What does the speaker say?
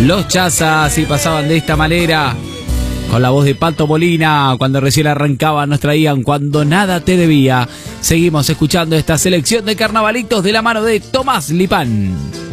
Los Chazas, y pasaban de esta manera, con la voz de Pato Molina, cuando recién arrancaban nos traían Cuando Nada Te Debía. Seguimos escuchando esta selección de carnavalitos de la mano de Tomás Lipán.